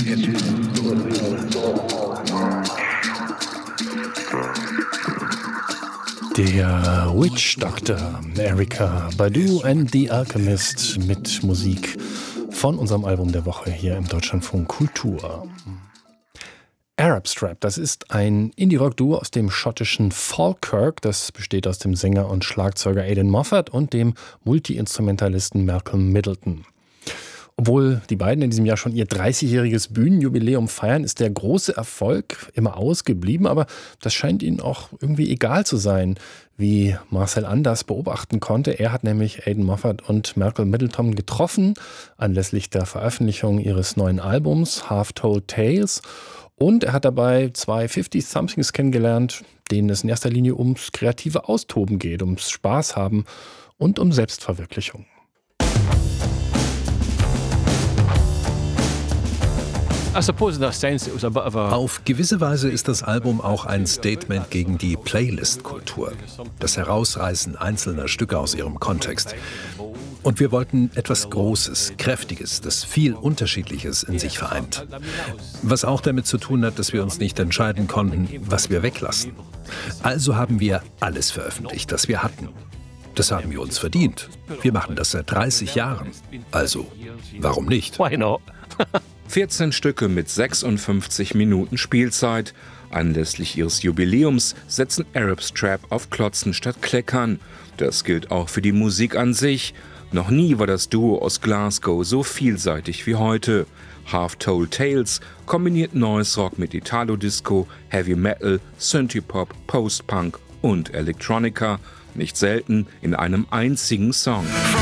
Der Witch Doctor, Erykah Badu and the Alchemist mit Musik von unserem Album der Woche hier im Deutschlandfunk Kultur. Arab Strap, das ist ein Indie-Rock-Duo aus dem schottischen Falkirk. Das besteht aus dem Sänger und Schlagzeuger Aidan Moffat und dem Multi-Instrumentalisten Malcolm Middleton. Obwohl die beiden in diesem Jahr schon ihr 30-jähriges Bühnenjubiläum feiern, ist der große Erfolg immer ausgeblieben. Aber das scheint ihnen auch irgendwie egal zu sein, wie Marcel Anders beobachten konnte. Er hat nämlich Aidan Moffat und Malcolm Middleton getroffen anlässlich der Veröffentlichung ihres neuen Albums Half-Told Tales. Und er hat dabei zwei 50-Somethings kennengelernt, denen es in erster Linie ums kreative Austoben geht, ums Spaß haben und um Selbstverwirklichung. Auf gewisse Weise ist das Album auch ein Statement gegen die Playlist-Kultur, das Herausreißen einzelner Stücke aus ihrem Kontext. Und wir wollten etwas Großes, Kräftiges, das viel Unterschiedliches in sich vereint. Was auch damit zu tun hat, dass wir uns nicht entscheiden konnten, was wir weglassen. Also haben wir alles veröffentlicht, das wir hatten. Das haben wir uns verdient. Wir machen das seit 30 Jahren. Also, warum nicht? Why not? 14 Stücke mit 56 Minuten Spielzeit. Anlässlich ihres Jubiläums setzen Arab Strap auf Klotzen statt Kleckern. Das gilt auch für die Musik an sich. Noch nie war das Duo aus Glasgow so vielseitig wie heute. Half-Told Tales kombiniert Noise Rock mit Italo-Disco, Heavy Metal, Synthie-Pop, Post-Punk und Electronica. Nicht selten in einem einzigen Song.